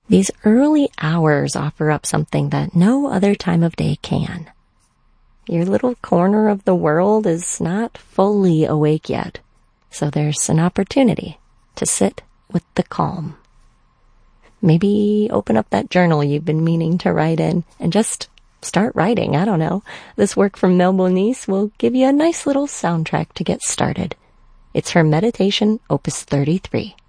These early hours offer up something that no other time of day can. Your little corner of the world is not fully awake yet, so there's an opportunity to sit with the calm. Maybe open up that journal you've been meaning to write in and just start writing. I don't know. This work from Mel Bonis will give you a nice little soundtrack to get started. It's her meditation, Opus 33.